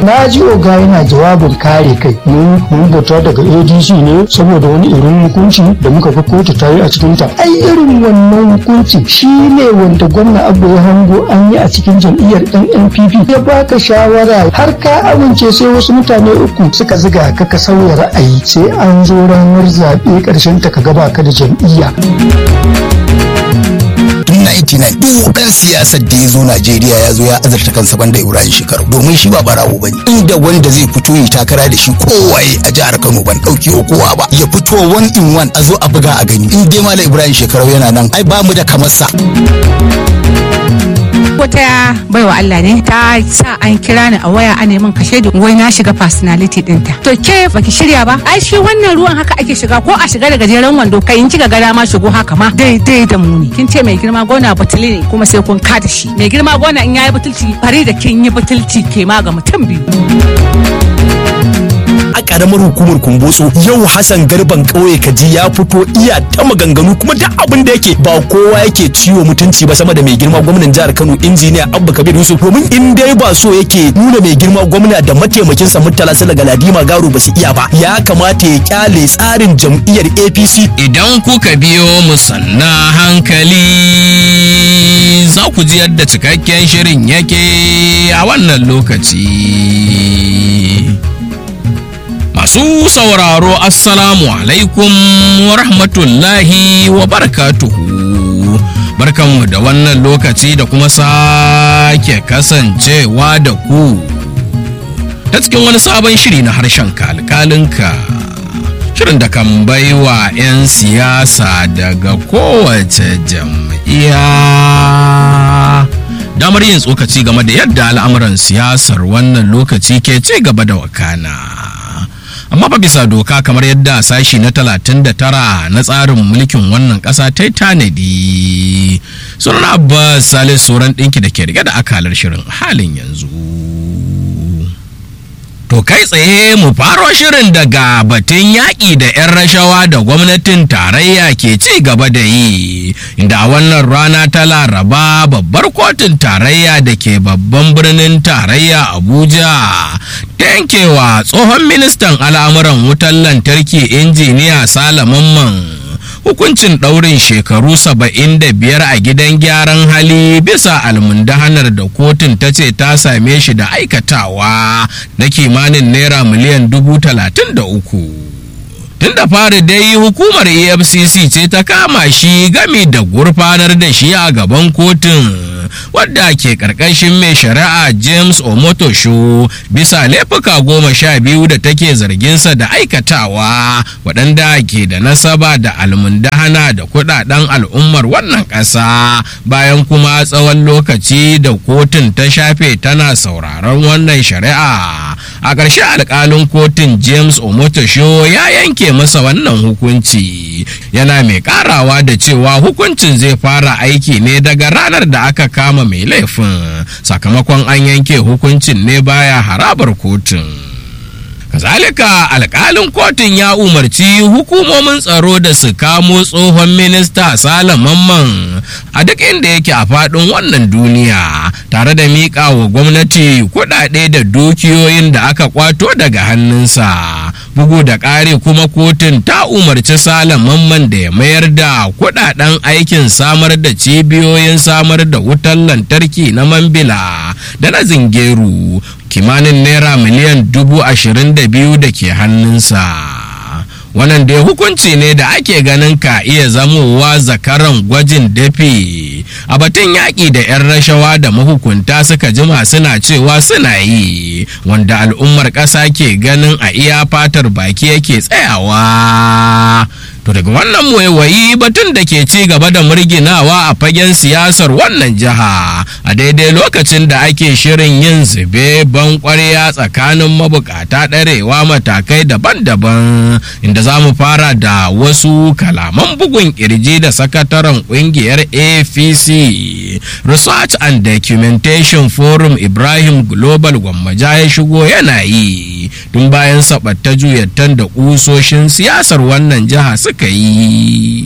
na ji oga yana jawabin kare kai mun bauta daga ADC ne saboda wani irin hukunci da muka ga kotu ta yi a cikin ta. Ai irin wannan hukunci shi ne wanda gwamna Abba ya hango an yi a cikin jam'iyyar NNPP ya baka shawara har ka amince sai wasu mutane uku suka ziga ka sauya ra'ayi sai an zo ranar zaɓe ƙarshen ta ka gaba ka da jam'iyya. 99 duk dan siyasar da ya zo Najeriya ya zo ya azurta kansa banda Ibrahim Shekaru domin shi ba barawo bane. Inda wanda zai fito yi takara da shi kowaye a jihar Kano ban dauki kowa ba ya fito 1 in 1 a zo a buga a gani. In dai Malam Ibrahim Shekaru yana nan ai ba mu da kamar sa. Wata baiwa Allah ne ta sa an kira ni a waya a neman kashe da wai na shiga personality dinta. To ke baki shirya ba? Ai shi wannan ruwan haka ake shiga ko a shiga da gajeren wando kai in kika gara ma shigo haka ma daidai da mu ne. Kin ce mai girma gona batuli ne kuma sai kun kada shi. Mai girma gona in yayi butulci fari da kin yi butulci ke ma ga mutum biyu. A karamar hukumar Kumbotso yau Hassan Garban kauye kaji ya fito iya ta maganganu kuma duk abin da yake ba kowa yake ciwo mutunci ba sama da mai girma gwamnatin jihar Kano injiniya Abba Kabir Yusuf domin in dai ba so yake nuna mai girma gwamna da mataimakin sa Murtala Sala Galadima Garo ba su iya ba ya kamata ya kyale tsarin jam'iyyar APC. Idan kuka biyo mu sanna hankali za ku ji yadda cikakken shirin yake a wannan lokaci. Masu sauraro assalamu alaikum wa rahmatullahi wa barakatuhu. Barkanmu da wannan lokaci da kuma sake kasancewa da ku ta cikin wani sabon shiri na harshen kalkalinka. Shirin da kan baiwa 'yan siyasa daga kowace jam'iyya damar yin tsokaci game da yadda al'amuran siyasar wannan lokaci ke ci gaba da wakana. Amma ba bisa doka kamar yadda sashi na 39 na tsarin mulkin wannan ƙasa ta tanadi. Sunan Abbas Salisu Soran ɗinki da ke rike da akalar shirin halin yanzu. To kai tsaye mu faro shirin daga batun yaƙi da 'yan rashawa da gwamnatin tarayya ke ci gaba da yi, inda a wannan rana ta Laraba babbar kotun tarayya da ke babban birnin tarayya Abuja ta yankewa tsohon ministan al'amuran wutar lantarki injiniya Sale Mamman hukuncin ɗaurin shekaru 75 a gidan gyaran hali bisa almundahanar da kotun ta ce ta same shi da aikatawa na kimanin naira miliyan 33,000. Tun da fari dai hukumar EFCC ce ta kama shi gami da gurfanar da shi a gaban kotun wadda ke karkashin mai shari'a James Omotosho bisa laifuka 12 da take zarginsa da aikatawa waɗanda ke da nasaba da almundahana da kudaden al'ummar wannan ƙasa, bayan kuma tsawon lokaci da kotun ta shafe tana sauraron wannan shari'a. A ƙarshe alƙalin kotun James Omotosho ya yanke masa wannan hukunci, yana mai ƙarawa da cewa hukuncin zai fara aiki ne daga ranar da aka kama mai laifin, sakamakon an yanke hukuncin ne baya harabar kotun. Kazalika alƙalin kotun ya umarci hukumomin tsaro da su kamo tsohon minista Sale Mamman a duk inda yake a faɗin wannan duniya, tare da miƙa wa gwamnati kuɗaɗe da dukiyoyin da aka kwato daga hannunsa. Bugu da ƙari kuma kotun ta umarci Sale Mamman da ya mayar da kuɗaɗen aikin samar da cibiyoyin samar da wutar lantarki na Mambila da na Zingeru kimanin naira miliyan 22,000 da ke hannunsa. Wannan dai hukunci ne da ake ganin ka iya zamowa zakaran gwajin dafi a batun yaƙi da 'yan rashawa da mahukunta suka jima suna cewa suna yi, wanda al'ummar ƙasa ke ganin a iya fatar baki yake tsayawa. To daga wannan waiwayi batun da ke ci gaba da murginawa a fagen siyasar wannan jiha a daidai lokacin da ake shirin yin zube ban ƙwarya tsakanin mabukata ɗarewa matakai daban-daban, inda za mu fara da wasu kalaman bugun kirji da sakataren ƙungiyar APC Research and Documentation Forum Ibrahim Global Gwammaja ya shigo yana yi tun bayan sabatta juyattan da ƙusoshin siyasar wannan jiha suka yi.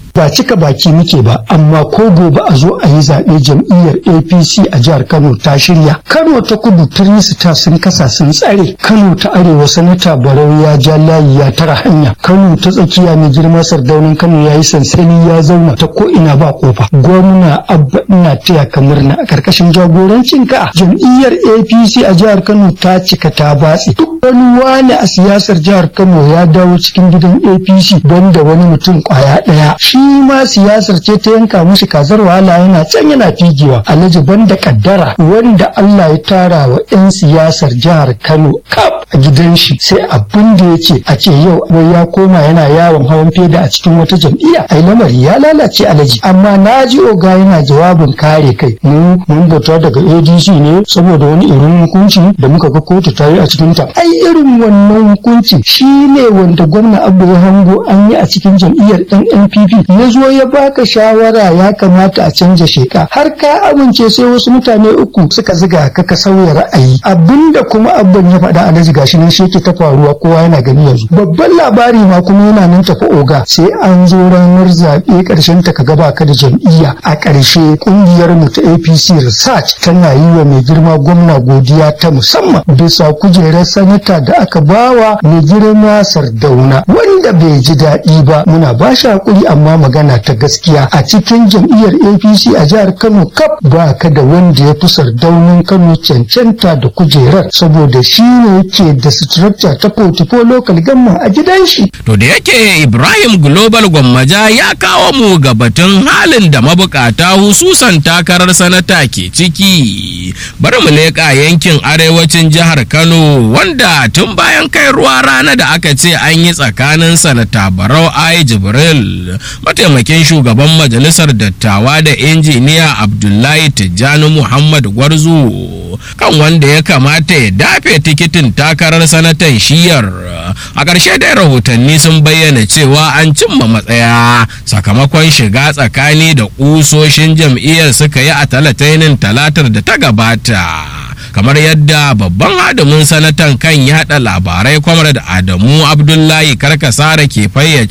ba cika baki muke ba, amma ko gobe a zo a yi zaɓe jam'iyyar APC a jihar Kano ta shirya. Kano ta kudu Tirisita sun kasa sun tsare, Kano ta arewa sanata Barau ya ja layi ya tara hanya, Kano ta tsakiya mai girma Sardaunan Kano ya yi sansani ya zauna ta ko ina ba kofa. Gwamna Abba ina taya ka murna a karkashin jagorancin ka jam'iyyar APC a jihar Kano ta cika ta batse. Duk wani wani a siyasar jihar Kano ya dawo cikin gidan APC banda wani mutum kwaya ɗaya. Shi ma siyasar ce ta yanka mushi kazar wahala yana can yana figewa. Alhaji banda kaddara wanda Allah ya tara wa 'yan siyasar jihar Kano kaf a gidan shi sai abin da yake a ce yau wai ya koma yana yawon hawan feda a cikin wata jam'iyya. Ai lamari ya lalace Alhaji. Amma na ji oga yana jawabin kare kai. Mun bauta daga ADC ne saboda wani irin hukunci da muka ga kotu ta yi a cikin ta. Ai irin wannan hukunci shi ne wanda gwamna Abba ya hango an yi a cikin jam'iyyar ɗan NPP ya zo ya baka shawara ya kamata a canja sheka har ka amince sai wasu mutane uku suka ziga ka sauya ra'ayi. Abinda kuma Abban ya faɗa Alhaji gashi nan shi yake ta faruwa kowa yana gani yanzu. Babban labari ma kuma yana nan tafi oga sai an zo ranar zaɓe ƙarshen ta ka gaba ka da jam'iyya. A ƙarshe ƙungiyar mu ta APC Research tana yi wa mai girma gwamna godiya ta musamman bisa kujerar sanata da aka bawa mai girma Sardauna wanda bai ji daɗi ba. Muna ba shi hakuri amma magana ta gaskiya a cikin jam'iyyar APC a jihar Kano kaf ba ka da wanda ya fi Sardaunan Kano cancanta da kujerar saboda shi ne yake da structure ta 44 local government a gidan shi. To da yake Ibrahim Global Gwammaja ya kawo mu ga batun halin da mabukata hususan takarar sanata ke ciki. Bari mu leƙa yankin arewacin jihar Kano wanda tun bayan kai ruwa rana da aka ce an yi tsakanin sanata Barau Ai Jibril mataimakin shugaban majalisar dattawa da injiniya Abdullahi Tijjani Muhammad Gwarzo kan wanda ya kamata ya dafe tikitin takarar sanatan shiyar. A ƙarshe dai rahotanni sun bayyana cewa an cimma matsaya sakamakon shiga tsakani da ƙusoshin jam'iyyar suka yi a talatainin talatar da ta gabata. Kamar yadda babban hadimin sanatan kan yada labarai Comrade Adamu Abdullahi Karkasara ke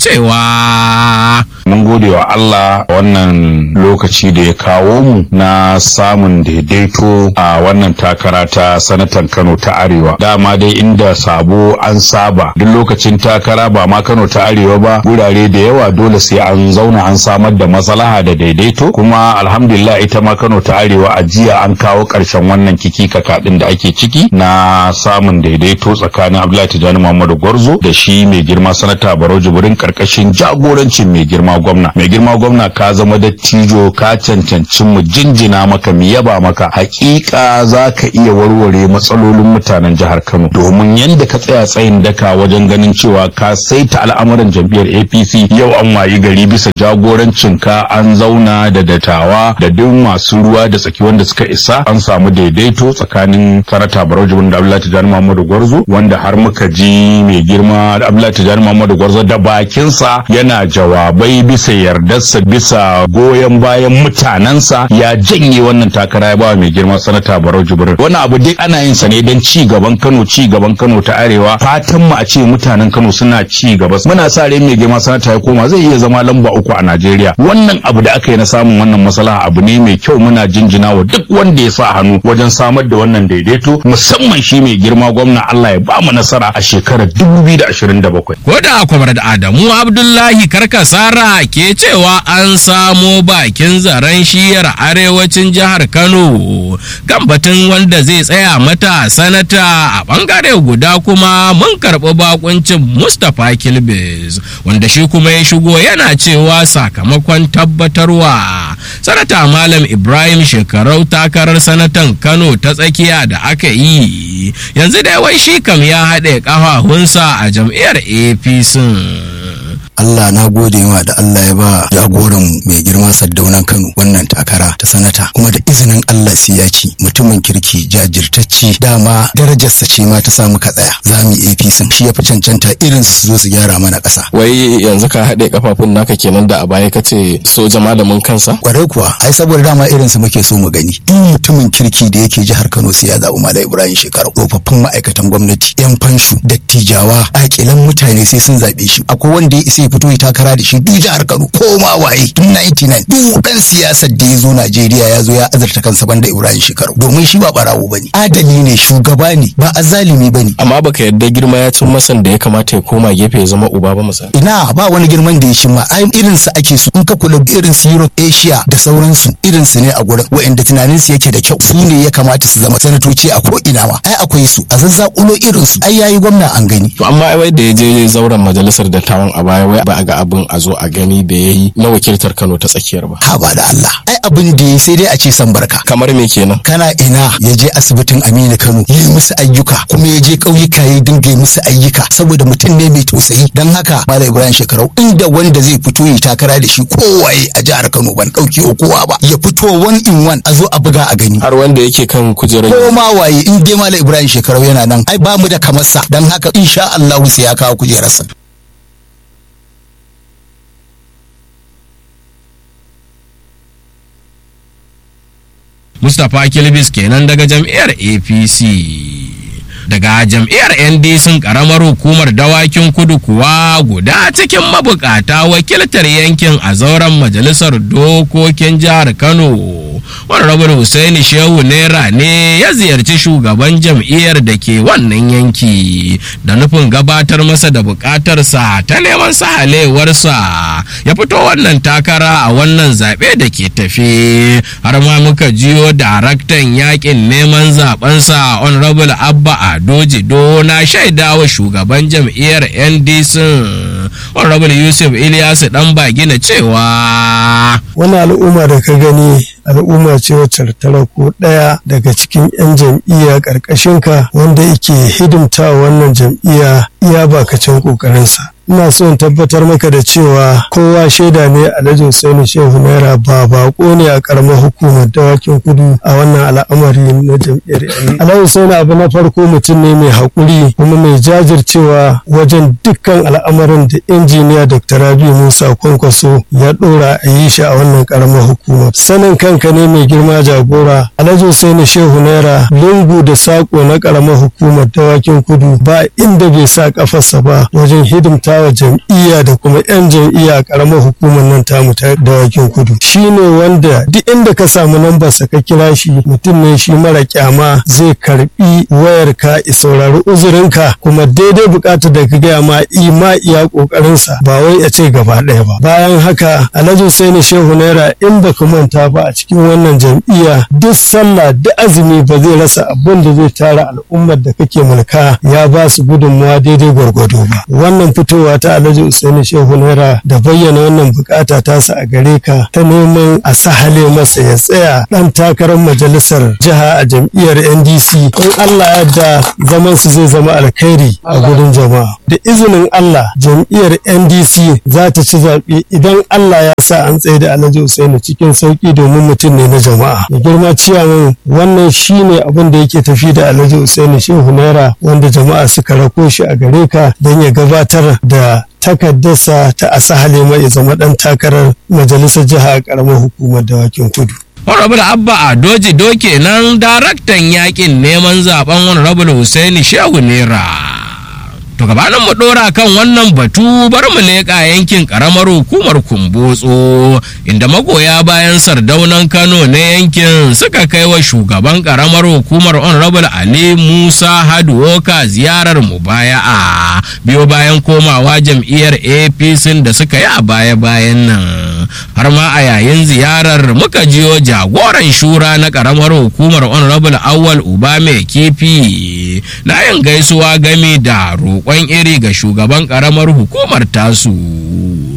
fayyacewa. Mun gode wa Allah wannan lokaci da ya kawo mu na samun daidaito a wannan takara ta sanatan Kano ta Arewa. Dama dai inda sabo an saba duk lokacin takara ba ma Kano ta Arewa ba gurare da yawa dole sai an zauna an samar da maslaha da daidaito, kuma alhamdulillah ita ma Kano ta Arewa a jiya an kawo ƙarshen wannan kikikaka din da ake ciki na samun daidaito tsakanin Abdullahi Tijjani Muhammadu Gwarzo da shi mai girma sanata Barau Jibrin karkashin jagorancin mai girma gwamna. Mai girma gwamna ka zama dattijo, ka cancanci mu jinjina maka mu yaba maka. Hakika za ka iya warware matsalolin mutanen jihar Kano domin yanda ka tsaya tsayin daka wajen ganin cewa ka saita al'amuran jam'iyyar APC. Yau an wayi gari bisa jagorancin ka an zauna da dattawa da duk masu ruwa da tsaki wanda suka isa an samu daidaito tsakanin sanata Barau Jibrin da Abdullahi Tijjani Muhammadu Gwarzo, wanda har muka ji mai girma Abdullahi Tijjani Muhammadu Gwarzo da bakinsa yana jawabai bisa yardarsa bisa goyon bayan mutanensa ya janye wannan takara ya bawa mai girma sanata Barau Jibrin. Wannan abu dai ana yin sa ne don ci gaban Kano ta Arewa. Fatan mu a ce mutanen Kano suna ci gaba. Muna sa rai mai girma sanata ya koma zai iya zama lamba 3 a Najeriya. Wannan abu da aka yi na samun wannan maslaha abu ne mai kyau, muna jinjina wa duk wanda ya sa hannu wajen samar da wannan daidaito, musamman shi mai girma gwamna. Allah ya ba mu nasara a shekarar 2027. Ko da Comrade Adamu Abdullahi Karkasara ke cewa an samo bakin zaren shiyar arewacin jihar Kano kan batun wanda zai tsaya mata sanata, a bangare guda kuma mun karɓi bakuncin Mustapha Kilbis wanda shi kuma ya shigo yana cewa sakamakon tabbatarwa sanata Malam Ibrahim Shekarau takarar sanatan Kano ta tsakiya da aka yi, yanzu dai wai shi kam ya haɗe ƙafafunsa a jam'iyyar APC. Allah na gode ma da Allah ya ba jagoran mai girma Sardaunan Kano wannan takara ta sanata, kuma da izinin Allah sai ya ci. Mutumin kirki jajirtacci, dama darajarsa ce ma ta samu ka tsaya. Za mu yi APC, shi ya fi cancanta irin su zo su gyara mana ƙasa. Wai yanzu ka haɗe kafafun naka kenan da a baya ka ce soja malamin kansa? Kwarai kuwa, ai saboda dama irin su muke so mu gani. Duk mutumin kirki da yake jihar Kano sai ya zaɓi Malam Ibrahim Shekarau. Tsofaffin ma'aikatan gwamnati, 'yan fanshu, dattijawa, ƙaƙilan mutane sai sun zaɓe shi. Akwai wanda ya isa zai fito ya takara da shi duk jihar Kano ko ma waye tun 99 duk dan siyasar da ya zo Najeriya ya zo ya azurta kansa banda Ibrahim Shekaru domin shi ba barawo bane, adali ne, shugaba ne, ba azalimi bane. amma baka yadda girma ya cin masan da ya kamata ya koma gefe ya zama uba ba misali. Ina ba wani girman da ya cimma, ai irin su ake su in ka kula irin su Europe, Asia da sauransu irin su ne a gurin wa'anda tunanin su yake da kyau, su ne ya kamata su zama sanatoci a ko ina ma. Ai akwai su a zazzakulo irin su, ai yayi gwamna an gani. To amma wai da ya je zauren majalisar dattawan a baya wai ba a ga abin a zo a gani da yayi na wakiltar Kano ta tsakiyar ba. Ha ba da Allah, ai abin da yayi sai dai a ce san barka. Kamar me kenan? Kana ina ya je asibitin Aminu Kano ya yi musu ayyuka, kuma ya je ƙauyuka ya dinga musu ayyuka saboda mutum ne mai tausayi. Dan haka Malam Ibrahim Shekarau inda wanda zai fito ya takara da shi kowaye a jihar Kano ban ɗauke kowa ba, ya fito 1 in 1 a zo a buga a gani. Har wanda yake kan kujerar ko ma waye in dai Malam Ibrahim Shekarau yana nan ai ba mu da kamarsa, dan haka insha Allah sai ya kawo kujerarsa. Mustapha Kilbis kenan daga jam'iyyar APC. Daga jam'iyyar NDC karamar hukumar dawakin kudu kuwa guda cikin mabukata wakiltar yankin a zauren majalisar dokokin jihar Kano, Honorable Hussaini Shehu Naira ne ya ziyarci shugaban jam'iyyar da ke wannan yanki da nufin gabatar masa da bukatarsa ta neman sahalewarsa ya fito wannan takara a wannan zaɓe da ke tafe. Har ma muka jiyo daraktan yakin neman zaɓensa Honorable Abba Adojido na shaidawa shugaban jam'iyyar NDC Honorable Yusuf Ilyasu Ɗanbagina cewa wannan al'umma da ka gani al'umma ce wacce tara ko ɗaya daga cikin 'yan jam'iyya ƙarƙashinka wanda yake hidimta wannan jam'iyya iya bakacin ƙoƙarinsa. Ina so in tabbatar maka da cewa kowa shaida ne Alhaji Hussaini Shehu Naira ba bako ne a karamar hukumar dawakin kudu a wannan al'amari na jam'iyyar NDC. Alhaji Hussaini abu na farko mutum ne mai haƙuri kuma mai jajircewa wajen dukkan al'amarin da injiniya Dr. Rabi Musa Kwankwaso ya ɗora a yi shi a wannan karamar hukumar. Sanin kanka ne mai girma jagora Alhaji Hussaini Shehu Naira lungu da saƙo na karamar hukumar dawakin kudu ba inda bai sa kafarsa ba wajen hidimta wa jam'iyya da kuma 'yan jam'iyya a karamar hukumar nan tamu ta dawakin kudu. Shi ne wanda duk inda ka samu lambarsa ka kira shi mutum ne shi mara kyama, zai karbi wayarka ya saurari uzurinka kuma daidai bukatar da ka gaya ma iya kokarinsa ba wai ya ce gaba ɗaya ba. Bayan haka Alhaji Hussaini Shehu Naira in ba ka manta ba a cikin wannan jam'iyya duk sallah duk azumi ba zai rasa abin da zai tara al'ummar da kake mulka ya ba su gudunmawa daidai gwargwado ba. Wannan fitowa ta Alhaji Hussaini Shehu Naira da bayyana wannan bukata tasa a gare ka ta neman a sahale masa ya tsaya dan takarar majalisar jiha a jam'iyyar NDC, in Allah ya yarda zaman su zai zama alkhairi a gurin jama'a. Da izinin Allah jam'iyyar NDC za ta ci zaɓe idan Allah ya sa an tsaye da Alhaji Hussaini cikin sauki domin mutum ne na jama'a. Da girma ciyaman wannan shine abin da yake tafi da Alhaji Hussaini Shehu Naira wanda jama'a suka rako shi a gare ka don ya gabatar da takaddarsa ta asahale mai zama dan takarar majalisar jiha a karamar hukumar dawakin kudu. Honorable Abba Adojido kenan daraktan yakin neman zaben Honorable Hussaini Shehu Naira. To gabanin mu dora kan wannan batu bar mu leƙa yankin karamar hukumar Kumbotso inda magoya bayan sardaunan Kano na yankin suka kai wa shugaban karamar hukumar Honorable Ali Musa Haduoka ziyarar mubaya'a biyo bayan komawa jam'iyyar APC da suka yi a baya-bayan nan. Har ma a yayin ziyarar muka jiyo jagoran shura na karamar hukumar Honorable Awal Uba mai kifi na yin gaisuwa game da roƙon iri ga shugaban karamar hukumar tasu.